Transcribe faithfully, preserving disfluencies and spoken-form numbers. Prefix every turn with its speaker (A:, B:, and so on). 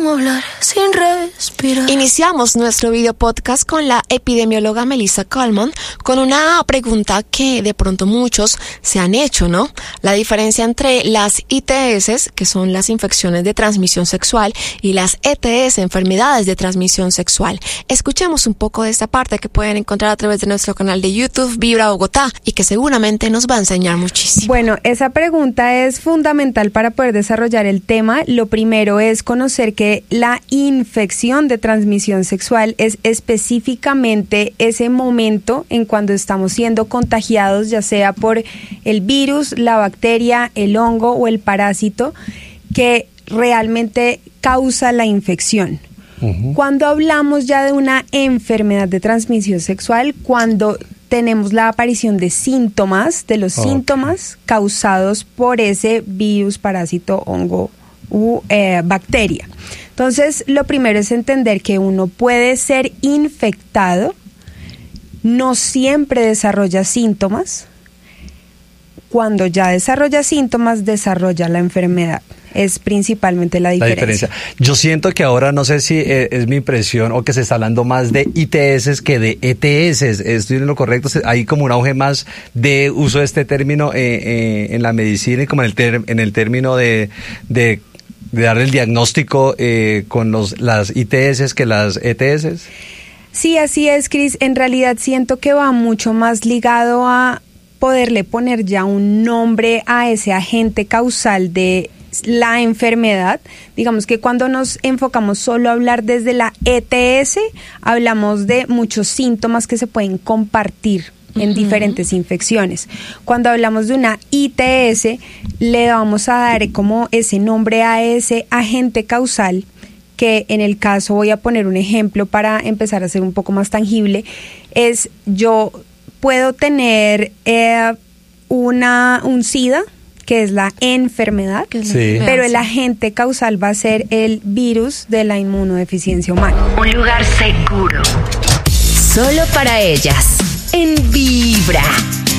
A: Hablar sin respirar.
B: Iniciamos nuestro video podcast con la epidemióloga Melissa Coleman con una pregunta que de pronto muchos se han hecho, ¿no? La diferencia entre las I T S, que son las infecciones de transmisión sexual, y las E T S, enfermedades de transmisión sexual. Escuchemos un poco de esta parte que pueden encontrar a través de nuestro canal de YouTube Vibra Bogotá y que seguramente nos va a enseñar muchísimo.
C: Bueno, esa pregunta es fundamental para poder desarrollar el tema. Lo primero es conocer que la infección de transmisión sexual es específicamente ese momento en cuando estamos siendo contagiados, ya sea por el virus, la bacteria, el hongo o el parásito que realmente causa la infección. Uh-huh. Cuando hablamos ya de una enfermedad de transmisión sexual, cuando tenemos la aparición de síntomas, de los okay. síntomas causados por ese virus, parásito, hongo u eh, bacteria. Entonces, lo primero es entender que uno puede ser infectado, no siempre desarrolla síntomas. Cuando ya desarrolla síntomas, desarrolla la enfermedad. Es principalmente la diferencia.
D: La diferencia. Yo siento que ahora, no sé si eh, es mi impresión o que se está hablando más de I T S que de E T S. ¿Estoy en lo correcto? Hay como un auge más de uso de este término eh, eh, en la medicina y como en el, ter- en el término de... de de dar el diagnóstico eh, con los las I T S que las E T S?
C: Sí, así es, Cris. En realidad siento que va mucho más ligado a poderle poner ya un nombre a ese agente causal de la enfermedad. Digamos que cuando nos enfocamos solo a hablar desde la E T S, hablamos de muchos síntomas que se pueden compartir en uh-huh. diferentes infecciones. Cuando hablamos de una I T S, le vamos a dar como ese nombre a ese agente causal, que en el caso, voy a poner un ejemplo para empezar a ser un poco más tangible, es yo puedo tener eh, una un SIDA, que es la enfermedad, que es la sí. enfermedad, pero el agente causal va a ser el virus de la inmunodeficiencia humana.
E: Un lugar seguro, solo para ellas. En Vibra.